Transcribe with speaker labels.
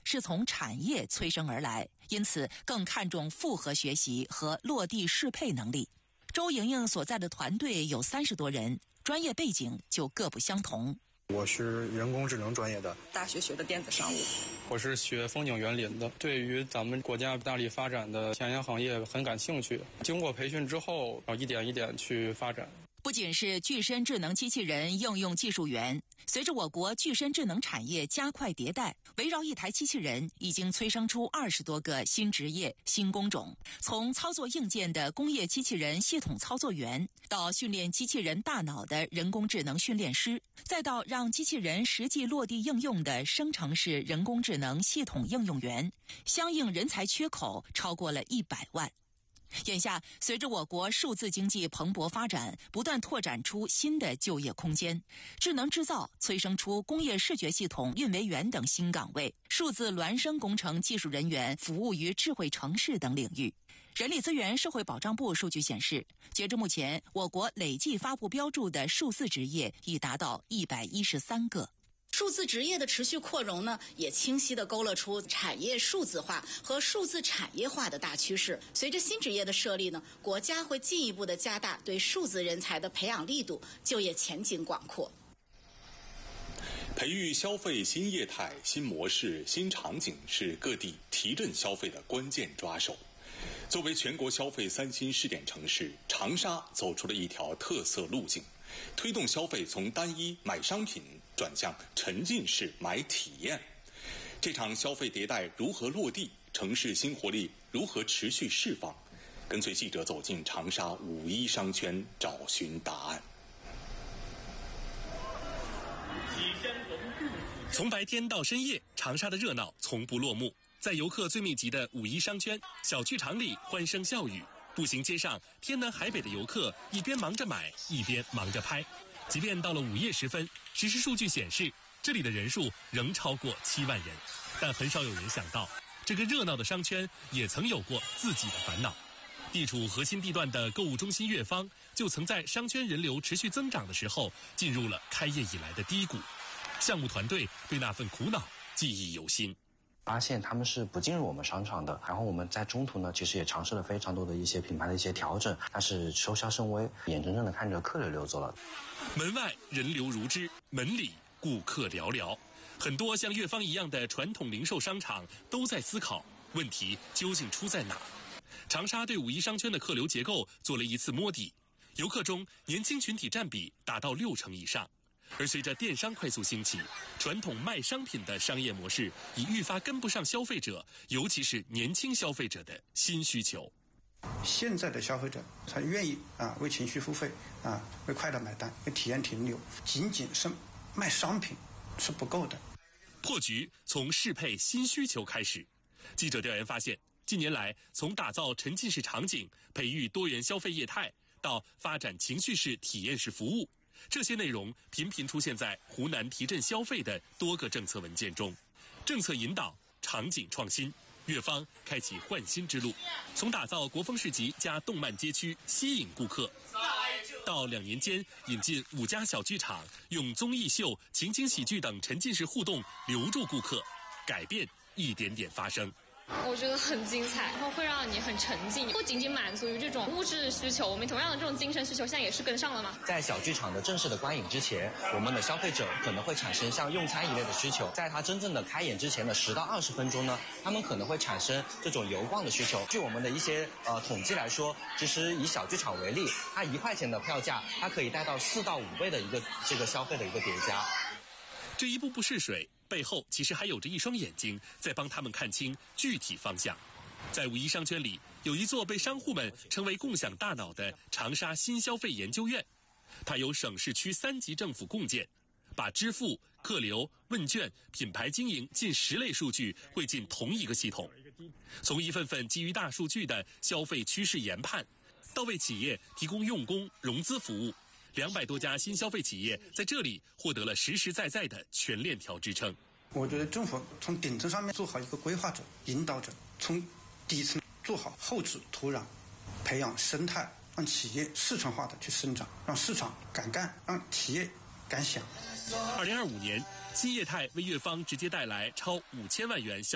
Speaker 1: 是从产业催生而来，因此更看重复合学习和落地适配能力。周莹莹所在的团队有30多人，专业背景就各不相同。
Speaker 2: 我是人工智能专业的，
Speaker 3: 大学学的电子商务。
Speaker 4: 我是学风景园林的，对于咱们国家大力发展的前沿行业很感兴趣。经过培训之后，一点一点去发展。
Speaker 1: 不仅是具身智能机器人应用技术员，随着我国具身智能产业加快迭代，围绕一台机器人已经催生出20多个新职业、新工种。从操作硬件的工业机器人系统操作员，到训练机器人大脑的人工智能训练师，再到让机器人实际落地应用的生成式人工智能系统应用员，相应人才缺口超过了100万。眼下，随着我国数字经济蓬勃发展，不断拓展出新的就业空间，智能制造催生出工业视觉系统运维员等新岗位，数字孪生工程技术人员服务于智慧城市等领域。人力资源社会保障部数据显示，截至目前，我国累计发布标注的数字职业已达到113个。
Speaker 5: 数字职业的持续扩容呢，也清晰地勾勒出产业数字化和数字产业化的大趋势。随着新职业的设立呢，国家会进一步地加大对数字人才的培养力度，就业前景广阔。
Speaker 6: 培育消费新业态、新模式、新场景是各地提振消费的关键抓手。作为全国消费3新试点城市，长沙走出了一条特色路径，推动消费从单一买商品转向沉浸式买体验。这场消费迭代如何落地？城市新活力如何持续释放？跟随记者走进长沙5·1商圈，找寻答案。
Speaker 7: 从白天到深夜，长沙的热闹从不落幕。在游客最密集的5·1商圈，小剧场里欢声笑语，步行街上天南海北的游客一边忙着买，一边忙着拍。即便到了午夜时分，实时数据显示这里的人数仍超过7万人，但很少有人想到，这个热闹的商圈也曾有过自己的烦恼。地处核心地段的购物中心悦方，就曾在商圈人流持续增长的时候，进入了开业以来的低谷。项目团队对那份苦恼记忆犹新。
Speaker 8: 发现他们是不进入我们商场的，然后我们在中途呢，其实也尝试了非常多的一些品牌的一些调整，但是收效甚微，眼睁睁的看着客流流走了。
Speaker 7: 门外人流如织，门里顾客寥寥。很多像悦方一样的传统零售商场都在思考问题究竟出在哪。长沙对5·1商圈的客流结构做了一次摸底，游客中年轻群体占比达到60%以上。而随着电商快速兴起，传统卖商品的商业模式已愈发跟不上消费者，尤其是年轻消费者的新需求。
Speaker 9: 现在的消费者他愿意为情绪付费为快乐买单，为体验停留，仅仅是卖商品是不够的。
Speaker 7: 破局从适配新需求开始。记者调研发现，近年来从打造沉浸式场景、培育多元消费业态，到发展情绪式体验式服务，这些内容频频出现在湖南提振消费的多个政策文件中。政策引导，场景创新，悦方开启焕新之路，从打造国风市集加动漫街区吸引顾客，到2年间引进5家小剧场，用综艺秀、情景喜剧等沉浸式互动留住顾客，改变一点点发生。
Speaker 10: 我觉得很精彩，然后会让你很沉浸，不仅仅满足于这种物质需求，我们同样的这种精神需求现在也是跟上了嘛。
Speaker 8: 在小剧场的正式的观影之前，我们的消费者可能会产生像用餐一类的需求，在它真正的开演之前的10到20分钟呢，他们可能会产生这种游逛的需求。据我们的一些统计来说，其实以小剧场为例，它1块钱的票价，它可以带到4到5倍的一个这个消费的一个叠加。
Speaker 7: 这一步步试水背后其实还有着一双眼睛在帮他们看清具体方向。在5·1商圈里，有一座被商户们称为共享大脑的长沙新消费研究院，它由省市区3级政府共建，把支付、客流、问卷、品牌经营近10类数据汇进同一个系统，从一份份基于大数据的消费趋势研判，到为企业提供用工、融资服务，200多家新消费企业在这里获得了实实在在的全链条支撑。
Speaker 9: 我觉得政府从顶层上面做好一个规划者、引导者，从底层做好后置土壤，培养生态，让企业市场化的去生长，让市场敢干，让企业敢想。
Speaker 7: 2025年，新业态为悦方直接带来超5000万元